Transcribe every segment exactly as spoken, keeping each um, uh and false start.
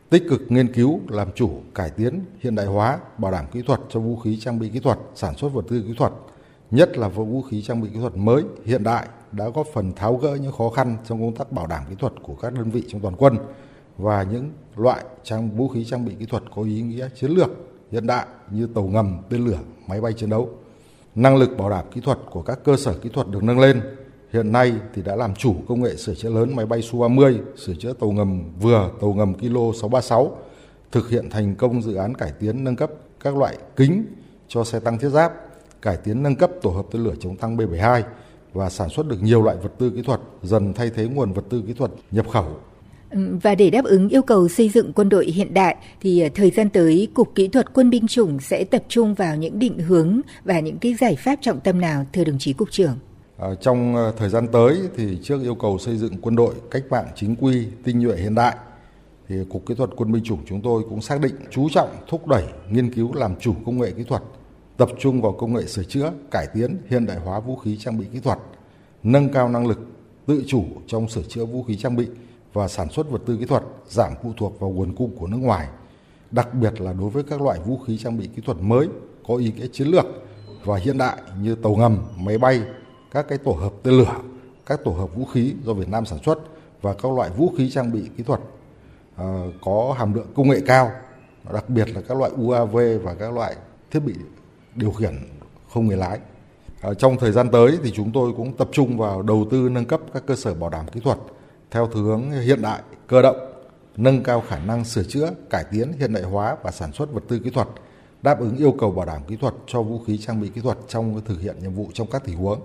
tích cực nghiên cứu, làm chủ, cải tiến, hiện đại hóa, bảo đảm kỹ thuật cho vũ khí trang bị kỹ thuật, sản xuất vật tư kỹ thuật, nhất là vũ khí trang bị kỹ thuật mới, hiện đại đã góp phần tháo gỡ những khó khăn trong công tác bảo đảm kỹ thuật của các đơn vị trong toàn quân và những loại trang vũ khí trang bị kỹ thuật có ý nghĩa chiến lược hiện đại như tàu ngầm, tên lửa, máy bay chiến đấu. Năng lực bảo đảm kỹ thuật của các cơ sở kỹ thuật được nâng lên. Hiện nay thì đã làm chủ công nghệ sửa chữa lớn máy bay Su ba mươi, sửa chữa tàu ngầm vừa, tàu ngầm Kilo sáu ba sáu, thực hiện thành công dự án cải tiến nâng cấp các loại kính cho xe tăng thiết giáp, cải tiến nâng cấp tổ hợp tên lửa chống tăng B bảy mươi hai và sản xuất được nhiều loại vật tư kỹ thuật, dần thay thế nguồn vật tư kỹ thuật nhập khẩu. Và để đáp ứng yêu cầu xây dựng quân đội hiện đại thì thời gian tới, Cục Kỹ thuật Quân binh chủng sẽ tập trung vào những định hướng và những cái giải pháp trọng tâm nào, thưa đồng chí Cục trưởng? À, trong thời gian tới thì trước yêu cầu xây dựng quân đội cách mạng chính quy, tinh nhuệ hiện đại, thì Cục Kỹ thuật Quân binh chủng chúng tôi cũng xác định chú trọng thúc đẩy nghiên cứu làm chủ công nghệ kỹ thuật, tập trung vào công nghệ sửa chữa, cải tiến, hiện đại hóa vũ khí trang bị kỹ thuật, nâng cao năng lực tự chủ trong sửa chữa vũ khí trang bị và sản xuất vật tư kỹ thuật, giảm phụ thuộc vào nguồn cung của nước ngoài, đặc biệt là đối với các loại vũ khí trang bị kỹ thuật mới có ý nghĩa chiến lược và hiện đại như tàu ngầm, máy bay, các cái tổ hợp tên lửa, các tổ hợp vũ khí do Việt Nam sản xuất và các loại vũ khí trang bị kỹ thuật uh, có hàm lượng công nghệ cao, đặc biệt là các loại u a vê và các loại thiết bị điều khiển không người lái. Uh, trong thời gian tới thì chúng tôi cũng tập trung vào đầu tư nâng cấp các cơ sở bảo đảm kỹ thuật theo hướng hiện đại, cơ động, nâng cao khả năng sửa chữa, cải tiến, hiện đại hóa và sản xuất vật tư kỹ thuật, đáp ứng yêu cầu bảo đảm kỹ thuật cho vũ khí trang bị kỹ thuật trong thực hiện nhiệm vụ trong các tình huống.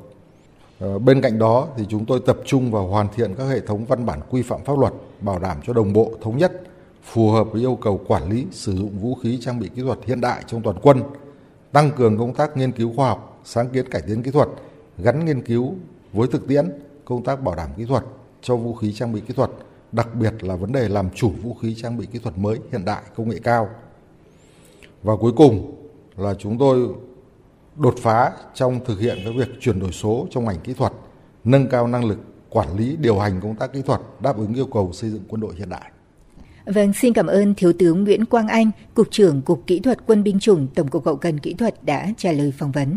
Bên cạnh đó thì chúng tôi tập trung vào hoàn thiện các hệ thống văn bản quy phạm pháp luật, bảo đảm cho đồng bộ, thống nhất, phù hợp với yêu cầu quản lý sử dụng vũ khí trang bị kỹ thuật hiện đại trong toàn quân, tăng cường công tác nghiên cứu khoa học, sáng kiến cải tiến kỹ thuật, gắn nghiên cứu với thực tiễn, công tác bảo đảm kỹ thuật cho vũ khí trang bị kỹ thuật, đặc biệt là vấn đề làm chủ vũ khí trang bị kỹ thuật mới, hiện đại, công nghệ cao. Và cuối cùng là chúng tôi đột phá trong thực hiện cái việc chuyển đổi số trong ngành kỹ thuật, nâng cao năng lực quản lý, điều hành công tác kỹ thuật, đáp ứng yêu cầu xây dựng quân đội hiện đại. Vâng, xin cảm ơn Thiếu tướng Nguyễn Quang Anh, Cục trưởng Cục Kỹ thuật Quân binh chủng, Tổng cục Hậu cần Kỹ thuật đã trả lời phỏng vấn.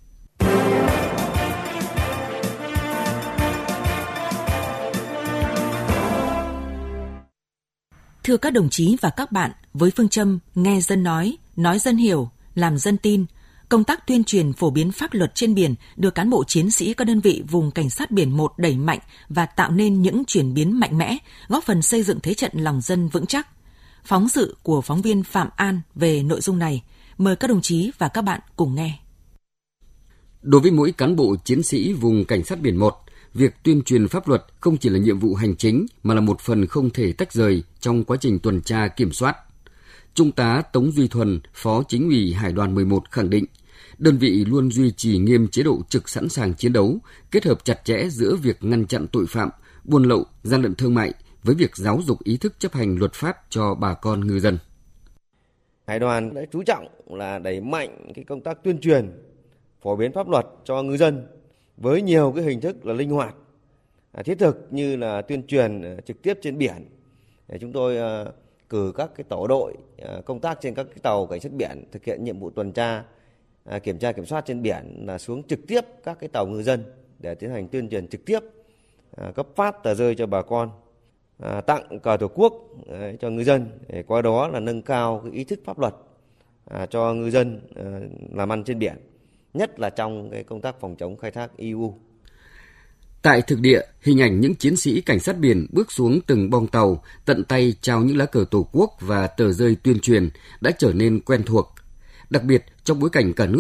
Thưa các đồng chí và các bạn, với phương châm nghe dân nói, nói dân hiểu, làm dân tin, công tác tuyên truyền phổ biến pháp luật trên biển được cán bộ chiến sĩ các đơn vị vùng Cảnh sát biển một đẩy mạnh và tạo nên những chuyển biến mạnh mẽ, góp phần xây dựng thế trận lòng dân vững chắc. Phóng sự của phóng viên Phạm An về nội dung này, mời các đồng chí và các bạn cùng nghe. Đối với mỗi cán bộ chiến sĩ vùng Cảnh sát biển một, việc tuyên truyền pháp luật không chỉ là nhiệm vụ hành chính mà là một phần không thể tách rời trong quá trình tuần tra kiểm soát. Trung tá Tống Duy Thuần, Phó Chính ủy Hải đoàn mười một khẳng định, đơn vị luôn duy trì nghiêm chế độ trực sẵn sàng chiến đấu, kết hợp chặt chẽ giữa việc ngăn chặn tội phạm, buôn lậu, gian lận thương mại với việc giáo dục ý thức chấp hành luật pháp cho bà con ngư dân. Hải đoàn đã chú trọng là đẩy mạnh cái công tác tuyên truyền, phổ biến pháp luật cho ngư dân với nhiều cái hình thức là linh hoạt, thiết thực như là tuyên truyền trực tiếp trên biển. Để chúng tôi cử các cái tổ đội công tác trên các cái tàu cảnh sát biển thực hiện nhiệm vụ tuần tra, kiểm tra kiểm soát trên biển là xuống trực tiếp các cái tàu ngư dân để tiến hành tuyên truyền trực tiếp, cấp phát tờ rơi cho bà con, tặng cờ Tổ quốc cho ngư dân, để qua đó là nâng cao cái ý thức pháp luật cho ngư dân làm ăn trên biển, nhất là trong cái công tác phòng chống khai thác i u. Tại thực địa, hình ảnh những chiến sĩ cảnh sát biển bước xuống từng bong tàu, tận tay trao những lá cờ Tổ quốc và tờ rơi tuyên truyền đã trở nên quen thuộc. Đặc biệt trong bối cảnh cả nước